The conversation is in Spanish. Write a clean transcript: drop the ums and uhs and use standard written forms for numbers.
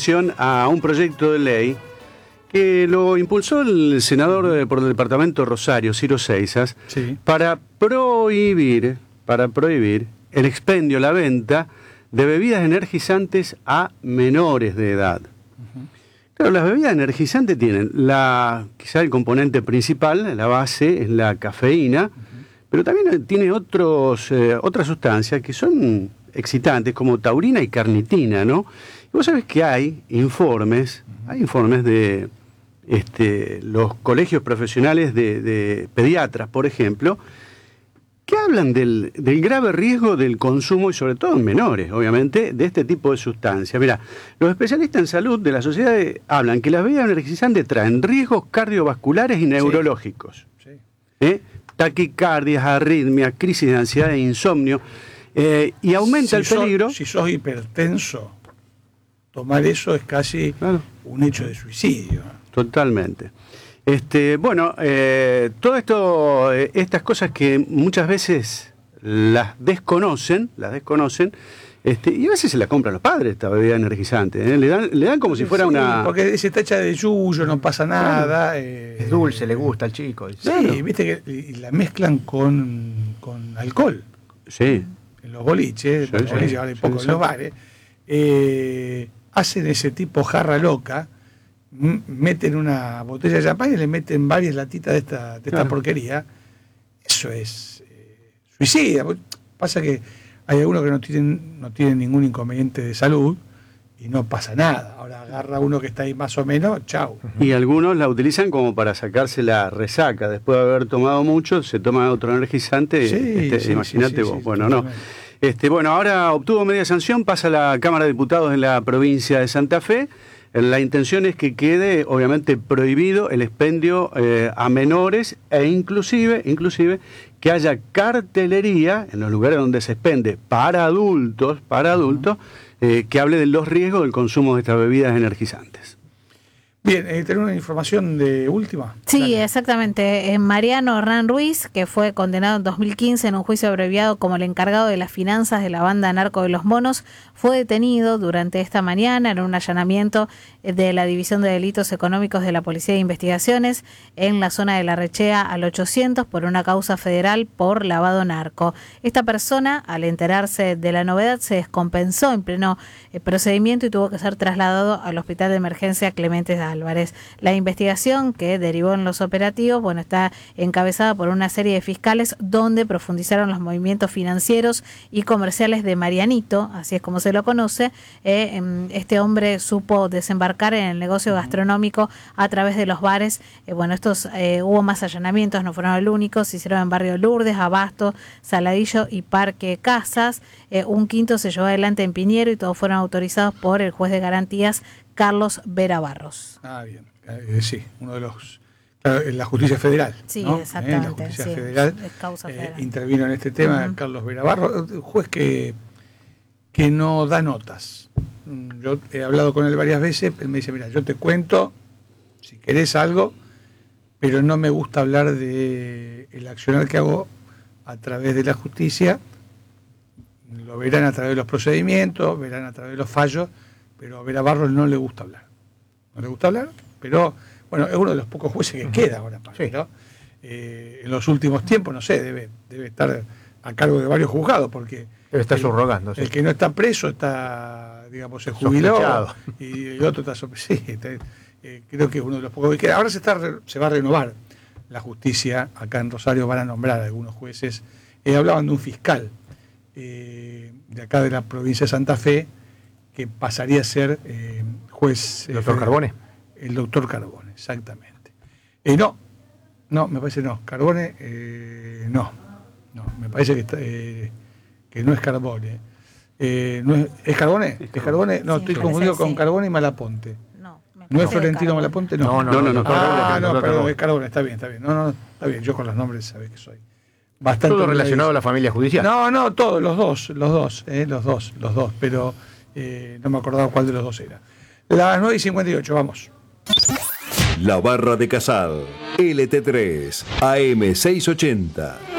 atención a un proyecto de ley que lo impulsó el senador por el departamento Rosario, Ciro Seixas, Sí. para prohibir el expendio, la venta de bebidas energizantes a menores de edad. Claro, las bebidas energizantes tienen quizá el componente principal, la base, es la cafeína, pero también tiene otras sustancias que son excitantes, como taurina y carnitina, ¿no? Y vos sabés que hay informes de los colegios profesionales de pediatras, por ejemplo, que hablan del grave riesgo del consumo, y sobre todo en menores, obviamente, de este tipo de sustancias. Mirá, los especialistas en salud de la sociedad hablan que las bebidas energizantes traen riesgos cardiovasculares y neurológicos. Sí. Taquicardias, arritmias, crisis de ansiedad e insomnio, y aumenta el peligro. Si sos hipertenso, tomar eso es casi un hecho de suicidio. Totalmente. Todo esto, estas cosas que muchas veces las desconocen, y a veces se la compran los padres esta bebida energizante, ¿eh? Le dan como si fuera una... Porque se está hecha de yuyo, no pasa nada. Es dulce, le gusta al chico. Sí, viste que la mezclan con alcohol. Sí. En los boliches, ahora hay poco en los bares. Hacen ese tipo jarra loca, meten una botella de champán y le meten varias latitas de esta porquería. Eso es suicida. Pasa que hay algunos que no tienen ningún inconveniente de salud y no pasa nada. Ahora agarra uno que está ahí más o menos, chau. Y algunos la utilizan como para sacarse la resaca. Después de haber tomado mucho, se toma otro energizante. Imagínate vos. Bueno, no. Ahora obtuvo media sanción, pasa a la Cámara de Diputados de la provincia de Santa Fe. La intención es que quede, obviamente, prohibido el expendio a menores e inclusive que haya cartelería en los lugares donde se expende para adultos, que hable de los riesgos del consumo de estas bebidas energizantes. Bien, ¿tenemos una información de última? Sí, Dale. exactamente. Mariano Hernán Ruiz, que fue condenado en 2015 en un juicio abreviado como el encargado de las finanzas de la banda Narco de los Monos, fue detenido durante esta mañana en un allanamiento de la División de Delitos Económicos de la Policía de Investigaciones en la zona de Larrechea al 800 por una causa federal por lavado narco. Esta persona, al enterarse de la novedad, se descompensó en pleno procedimiento y tuvo que ser trasladado al Hospital de Emergencia Clemente Álvarez. La investigación que derivó en los operativos, está encabezada por una serie de fiscales donde profundizaron los movimientos financieros y comerciales de Marianito, así es como se lo conoce. Este hombre supo desembarcar en el negocio gastronómico a través de los bares. Hubo más allanamientos, no fueron el único, se hicieron en Barrio Lourdes, Abasto, Saladillo y Parque Casas. Un quinto se llevó adelante en Piñero y todos fueron autorizados por el juez de garantías Carlos Vera Barros. Bien. Sí, uno de los... Claro, en la justicia federal. Sí, ¿no? exactamente. La justicia federal, es causa federal. Intervino en este tema Carlos Vera Barros, juez que no da notas. Yo he hablado con él varias veces, él me dice, mira, yo te cuento, si querés algo, pero no me gusta hablar de el accionar que hago a través de la justicia. Lo verán a través de los procedimientos, verán a través de los fallos, pero a Vera Barros no le gusta hablar. No le gusta hablar, pero es uno de los pocos jueces que queda ahora, ¿no? En los últimos tiempos, no sé, debe estar a cargo de varios juzgados, porque debe estar subrogando. El que no está preso está, se jubiló, y el otro está creo que es uno de los pocos que queda. Ahora se va a renovar la justicia acá en Rosario, van a nombrar a algunos jueces. Hablaban de un fiscal de acá de la provincia de Santa Fe, que pasaría a ser juez... ¿Doctor Carbone? El doctor Carbone, exactamente. No, me parece no. Carbone, no, me parece que no es Carbone. ¿Es Carbone? ¿Es Carbone? No, estoy confundido con Carbone y Malaponte. ¿No es Florentino Malaponte? No. Perdón, es Carbone, está bien. No, está bien, yo con los nombres sabés que soy bastante... ¿Todo relacionado a la familia judicial? No, todos, los dos, pero no me acordaba cuál de los dos era. Las 9:58, vamos. La Barra de Casal, LT3, AM680.